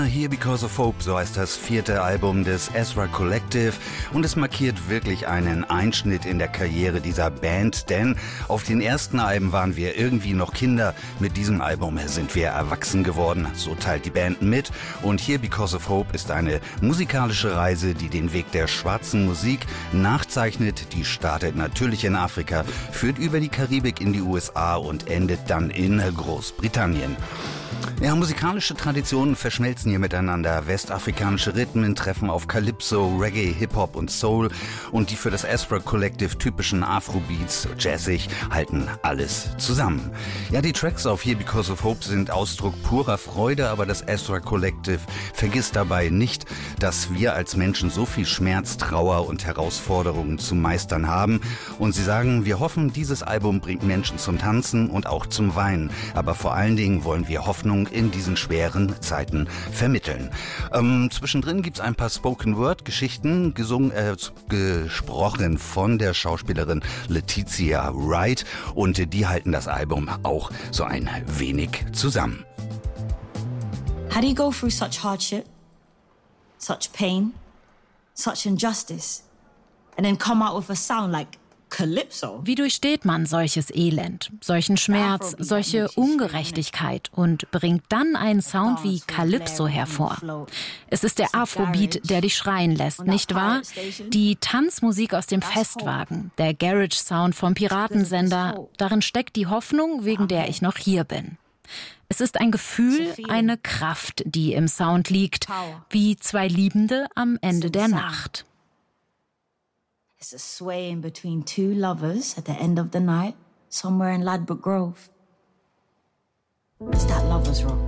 Here Because of Hope, so heißt das 4. Album des Ezra Collective und es markiert wirklich einen Einschnitt in der Karriere dieser Band, denn auf den ersten Alben waren wir irgendwie noch Kinder, mit diesem Album sind wir erwachsen geworden, so teilt die Band mit und Here Because of Hope ist eine musikalische Reise, die den Weg der schwarzen Musik nachzeichnet, die startet natürlich in Afrika, führt über die Karibik in die USA und endet dann in Großbritannien. Ja, musikalische Traditionen verschmelzen hier miteinander. Westafrikanische Rhythmen treffen auf Calypso, Reggae, Hip-Hop und Soul und die für das Ezra Collective typischen Afrobeats, jazzig, halten alles zusammen. Ja, die Tracks auf Here Because of Hope sind Ausdruck purer Freude, aber das Ezra Collective vergisst dabei nicht, dass wir als Menschen so viel Schmerz, Trauer und Herausforderungen zu meistern haben. Und sie sagen, wir hoffen, dieses Album bringt Menschen zum Tanzen und auch zum Weinen. Aber vor allen Dingen wollen wir Hoffnung in diesen schweren Zeiten vermitteln. Zwischendrin gibt's ein paar Spoken-Word-Geschichten, gesprochen von der Schauspielerin Letitia Wright und die halten das Album auch so ein wenig zusammen. How do you go through such hardship, such pain, such injustice, and then come out with a sound like Calypso? Wie durchsteht man solches Elend, solchen Schmerz, solche Ungerechtigkeit und bringt dann einen Sound wie Calypso hervor? Es ist der Afrobeat, der dich schreien lässt, nicht wahr? Die Tanzmusik aus dem Festwagen, der Garage-Sound vom Piratensender, darin steckt die Hoffnung, wegen der ich noch hier bin. Es ist ein Gefühl, eine Kraft, die im Sound liegt, wie zwei Liebende am Ende der Nacht. It's a swaying between two lovers at the end of the night, somewhere in Ladbroke Grove. It's that lover's rock.